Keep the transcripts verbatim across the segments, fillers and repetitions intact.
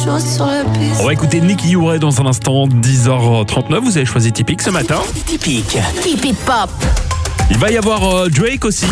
choses sur la piste. On va écouter Nicky Houret dans un instant, dix heures trente-neuf. Vous avez choisi Typique ce matin. Typique. Typique pop. Il va y avoir euh, Drake aussi.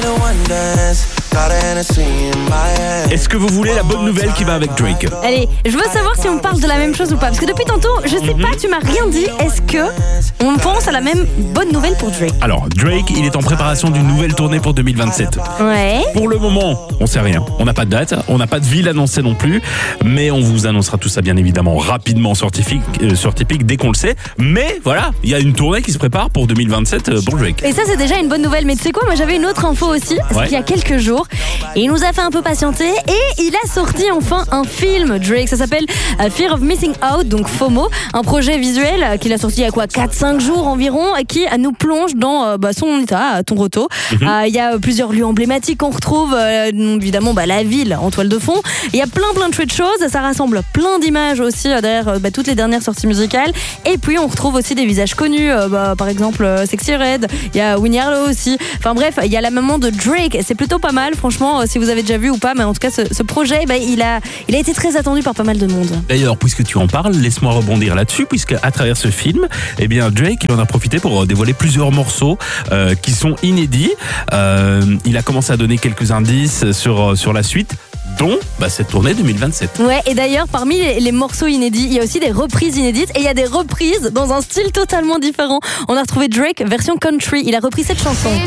Est-ce que vous voulez la bonne nouvelle qui va avec Drake? Allez, je veux savoir si on parle de la même chose ou pas. Parce que depuis tantôt, je sais pas, tu m'as rien dit. Est-ce que on pense à la même bonne nouvelle pour Drake? Alors, Drake, il est en préparation d'une nouvelle tournée pour deux mille vingt-sept. Ouais. Pour le moment, on sait rien. On n'a pas de date, on n'a pas de ville annoncée non plus. Mais on vous annoncera tout ça bien évidemment rapidement sur Typique, euh, sur Typique dès qu'on le sait. Mais voilà, il y a une tournée qui se prépare pour deux mille vingt-sept euh, pour Drake. Et ça, c'est déjà une bonne nouvelle. Mais tu sais quoi, moi j'avais une autre info aussi, Ouais. il y a quelques jours. Et il nous a fait un peu patienter et il a sorti enfin un film, Drake. Ça s'appelle euh, Fear of Missing Out, donc FOMO. Un projet visuel euh, qu'il a sorti il y a quoi, quatre cinq jours environ, et qui euh, nous plonge dans euh, bah, son état, Toronto. Il mm-hmm. euh, y a plusieurs lieux emblématiques qu'on retrouve, euh, évidemment bah, la ville en toile de fond. Il y a plein plein de chouettes choses, ça rassemble plein d'images aussi euh, derrière euh, bah, toutes les dernières sorties musicales. Et puis on retrouve aussi des visages connus, euh, bah, par exemple euh, Sexy Red, il y a Winnie Harlow aussi. Enfin bref, il y a la maman de Drake, c'est plutôt pas mal franchement, euh, si vous avez déjà vu ou pas, mais en tout cas ce, ce projet, bah, il, a, il a été très attendu par pas mal de monde. D'ailleurs, puisque tu en parles, laisse-moi rebondir là-dessus, puisque à travers ce film, eh bien Drake, il en a profité pour dévoiler plusieurs morceaux euh, qui sont inédits. Euh, il a commencé à donner quelques indices sur, sur la suite, dont bah, cette tournée deux mille vingt-sept. Ouais, et d'ailleurs, parmi les, les morceaux inédits, il y a aussi des reprises inédites, et il y a des reprises dans un style totalement différent. On a retrouvé Drake version country, il a repris cette chanson.